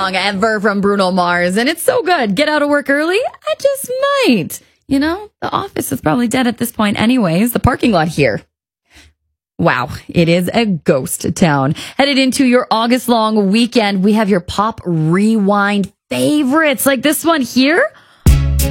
song ever from Bruno Mars, and it's so good. Get out of work early? I just might. You know, the office is probably dead at this point anyways. The parking lot here. Wow, it is a ghost town. Headed into your August-long weekend, we have your pop rewind favorites, like this one here.